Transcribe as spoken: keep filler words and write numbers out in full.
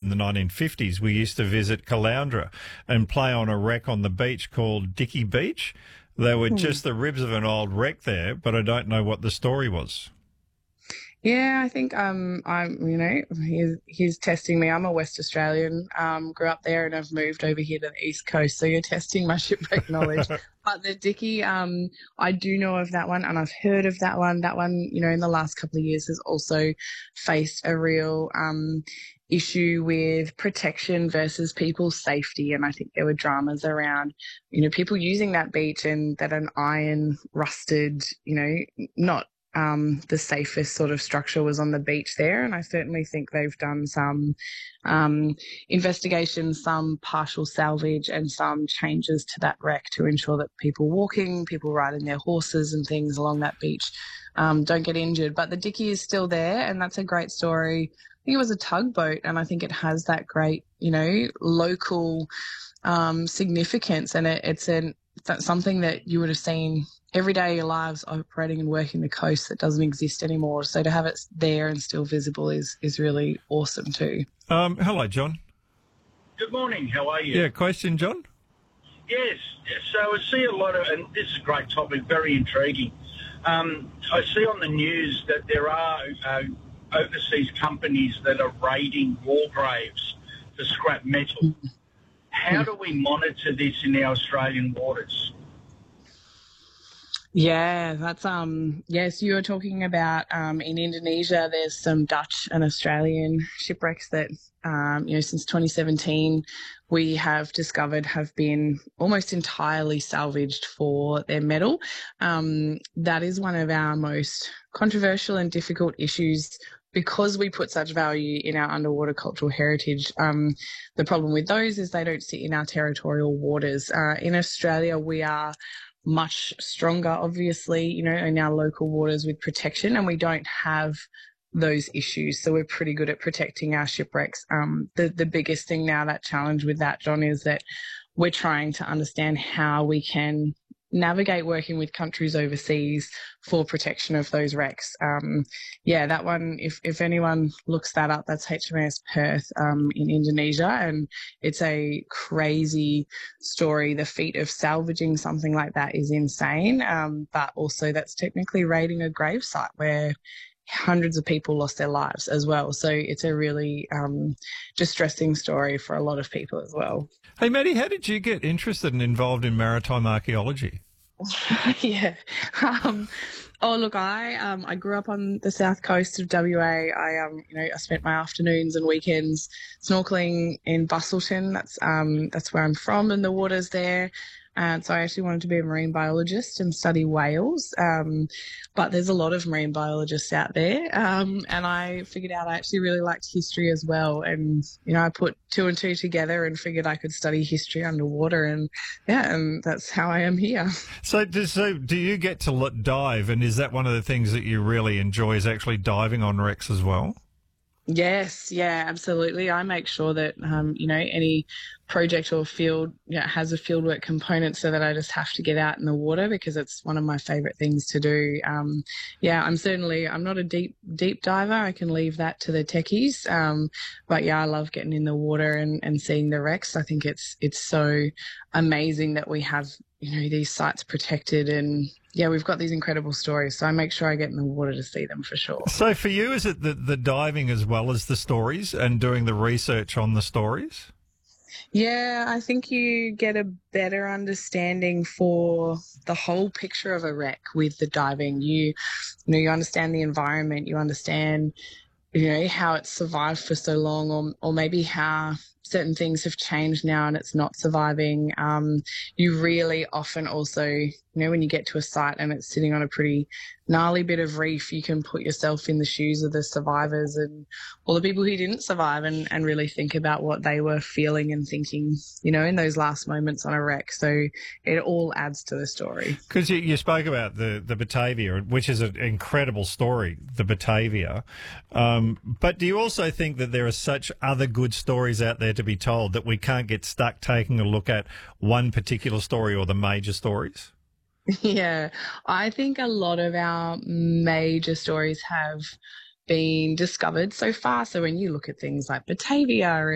in the nineteen fifties, we used to visit Caloundra and play on a wreck on the beach called Dicky Beach. They were just the ribs of an old wreck there, but I don't know what the story was. Yeah, I think um, I'm, you know, he's, he's testing me. I'm a West Australian, um, grew up there and I've moved over here to the East Coast. So you're testing my shipwreck knowledge. But the Dicky, um, I do know of that one and I've heard of that one. That one, you know, in the last couple of years has also faced a real um, issue with protection versus people's safety. And I think there were dramas around, you know, people using that beach and that an iron rusted, you know, not um, the safest sort of structure was on the beach there. And I certainly think they've done some um, investigations, some partial salvage and some changes to that wreck to ensure that people walking, people riding their horses and things along that beach um, don't get injured. But the Dicky is still there and that's a great story. I think it was a tugboat and I think it has that great, you know, local um, significance and it, it's an, that's something that you would have seen every day of your lives operating and working the coast that doesn't exist anymore. So to have it there and still visible is is really awesome too. Um, hello, John. Good morning. How are you? Yeah, question, John? Yes. So I see a lot of, and this is a great topic, very intriguing. Um, I see on the news that there are uh, overseas companies that are raiding war graves for scrap metal. How do we monitor this in our Australian waters? Yeah, that's um yes, you were talking about um in Indonesia there's some Dutch and Australian shipwrecks that um you know since twenty seventeen we have discovered have been almost entirely salvaged for their metal. Um that is one of our most controversial and difficult issues because we put such value in our underwater cultural heritage. Um the problem with those is they don't sit in our territorial waters. Uh in Australia we are much stronger, obviously, you know, in our local waters with protection, and we don't have those issues. So we're pretty good at protecting our shipwrecks. Um, the, the biggest thing now, that challenge with that, John, is that we're trying to understand how we can navigate working with countries overseas for protection of those wrecks. Um, yeah, that one, if, if anyone looks that up, that's H M S Perth um, in Indonesia, and it's a crazy story. The feat of salvaging something like that is insane, um, but also that's technically raiding a gravesite where hundreds of people lost their lives as well. So it's a really um, distressing story for a lot of people as well. Hey, Maddie, how did you get interested and involved in maritime archaeology? yeah. Um, oh, look, I um, I grew up on the south coast of W A. I um, you know, I spent my afternoons and weekends snorkeling in Busselton. That's um, that's where I'm from, and the water's there. And so I actually wanted to be a marine biologist and study whales. Um, but there's a lot of marine biologists out there. Um, and I figured out I actually really liked history as well. And, you know, I put two and two together and figured I could study history underwater. And, yeah, and that's how I am here. So, do, so do you get to let dive? And is that one of the things that you really enjoy is actually diving on wrecks as well? Yes, yeah, absolutely. I make sure that, um, you know, any project or field you know, has a fieldwork component so that I just have to get out in the water because it's one of my favourite things to do. Um, yeah, I'm certainly, I'm not a deep, deep diver. I can leave that to the techies. Um, but yeah, I love getting in the water and, and seeing the wrecks. I think it's, it's so amazing that we have, you know, these sites protected and, yeah, we've got these incredible stories, so I make sure I get in the water to see them for sure. So for you, is it the, the diving as well as the stories and doing the research on the stories? Yeah, I think you get a better understanding for the whole picture of a wreck with the diving. You, you know, you understand the environment, you understand, you know, how it's survived for so long, or or maybe how certain things have changed now and it's not surviving. Um, you really often also, you know, when you get to a site and it's sitting on a pretty gnarly bit of reef, you can put yourself in the shoes of the survivors and all the people who didn't survive and, and really think about what they were feeling and thinking, you know, in those last moments on a wreck. So it all adds to the story. Because you, you spoke about the, the Batavia, which is an incredible story, the Batavia. Um, but do you also think that there are such other good stories out there to be told that we can't get stuck taking a look at one particular story or the major stories? Yeah, I think a lot of our major stories have been discovered so far. So when you look at things like Batavia